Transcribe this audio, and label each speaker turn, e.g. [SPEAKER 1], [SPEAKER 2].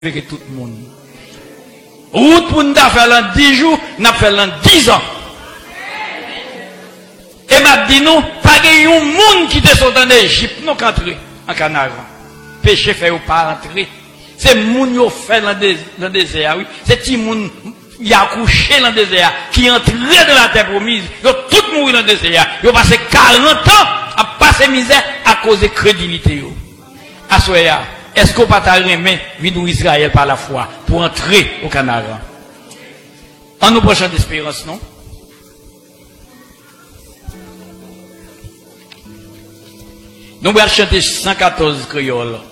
[SPEAKER 1] avec tout le monde. Route pour nous faire dans 10 jours, nous fait dans 10 ans. Et m'a dit nous, pas de monde qui te sont en Égypte, nous qu'entrer en Canara. Péché fait ou pas entrer. C'est moun yo fait dans le désert, oui. C'est petit moun qui a couché dans le désert, qui est entré dans la terre promise. Ils ont tout mouru dans le désert. Ils ont passé 40 ans à passer misère à cause de crédulité. À soya. Est-ce qu'on peut t'arrimer vidou Israël par la foi pour entrer au Canada? En nous prochaine d'espérance, non? Nous allons chanter 114 créoles.